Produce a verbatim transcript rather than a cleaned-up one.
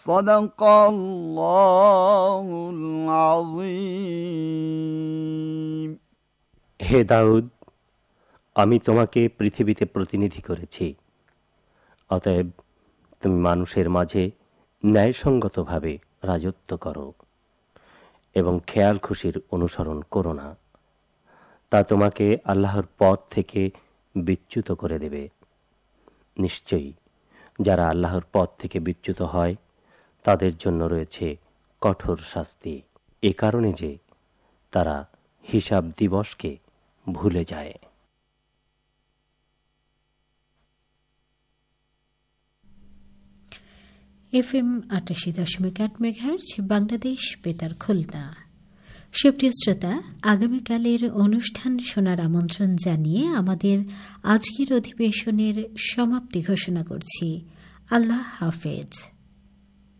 সাদাকাল্লাহুল আযীম। হে দাউদ, আমি তোমাকে পৃথিবীতে প্রতিনিধি করেছি, অতএব তুমি মানুষের মাঝে ন্যায়সঙ্গতভাবে রাজত্ব করো এবং খেয়াল খুশির অনুসরণ করো না, তা তোমাকে আল্লাহর পথ থেকে বিচ্যুত করে দেবে। নিশ্চয়ই যারা আল্লাহর পথ থেকে বিচ্যুত হয় তাদের জন্য রয়েছে কঠোর শাস্তি, এ কারণে যে তারা হিসাব দিবসকে ভুলে যায়। এফ এম আটাশি দশমিক আট মেগাহার্জ বাংলাদেশ বেতার খুলনা। সুপ্রিয় শ্রোতা, আগামীকালের অনুষ্ঠান শোনার আমন্ত্রণ জানিয়ে আমাদের আজকের অধিবেশনের সমাপ্তি ঘোষণা করছি। আল্লাহ হাফেজ।